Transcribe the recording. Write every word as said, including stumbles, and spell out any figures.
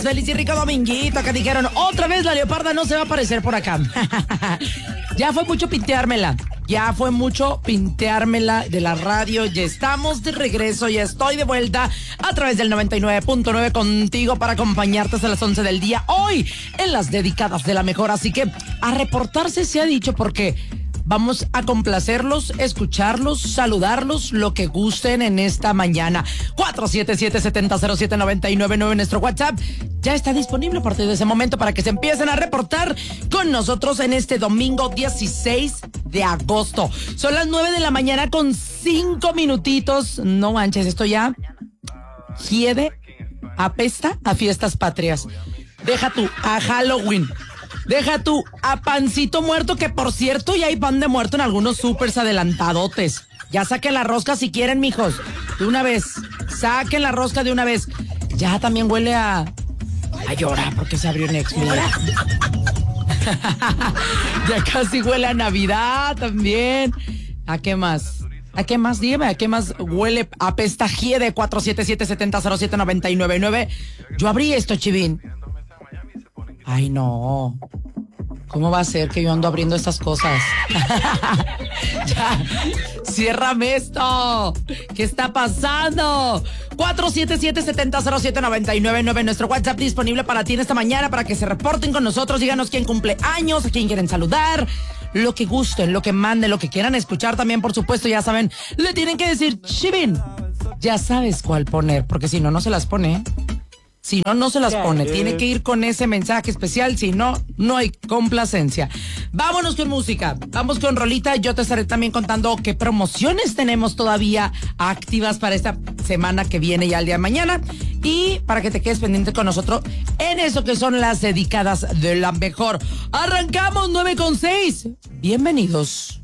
feliz y rico dominguito, que dijeron, otra vez la leoparda no se va a aparecer por acá. Ya fue mucho pinteármela, ya fue mucho pinteármela de la radio, ya estamos de regreso, ya estoy de vuelta a través del noventa y nueve punto nueve contigo para acompañarte hasta las once del día, hoy en las dedicadas de la mejor, así que a reportarse se ha dicho porque vamos a complacerlos, escucharlos, saludarlos, lo que gusten en esta mañana. cuatro siete siete, siete cero cero, siete nueve nueve nueve, nuestro WhatsApp ya está disponible a partir de ese momento para que se empiecen a reportar con nosotros en este domingo dieciséis de agosto. Son las nueve de la mañana con cinco minutitos. No manches, esto ya hiede, apesta a fiestas patrias. Deja tú, a Halloween. Deja tú a pancito muerto, que por cierto ya hay pan de muerto en algunos supers adelantadotes. Ya saquen la rosca si quieren, mijos. De una vez. Saquen la rosca de una vez. Ya también huele a... a llorar porque se abrió Next. Ya casi huele a Navidad también. ¿A qué más? ¿A qué más? Dígame, ¿a qué más huele? A pestaje de cuatro siete siete, siete cero siete, nueve nueve nueve. Yo abrí esto, Chivín. Ay, no. ¿Cómo va a ser que yo ando abriendo estas cosas? Ya, ciérrame esto. ¿Qué está pasando? cuatro siete siete, siete cero siete, nueve nueve nueve, nuestro WhatsApp disponible para ti en esta mañana, para que se reporten con nosotros, díganos quién cumple años, a quién quieren saludar, lo que gusten, lo que manden, lo que quieran escuchar también, por supuesto, ya saben, le tienen que decir, Chivín, ya sabes cuál poner, porque si no, no se las pone, si no, no se las pone. Tiene que ir con ese mensaje especial. Si no, no hay complacencia. Vámonos con música. Vamos con rolita. Yo te estaré también contando qué promociones tenemos todavía activas para esta semana que viene ya el día de mañana. Y para que te quedes pendiente con nosotros en eso que son las dedicadas de la mejor. Arrancamos nueve con seis. Bienvenidos.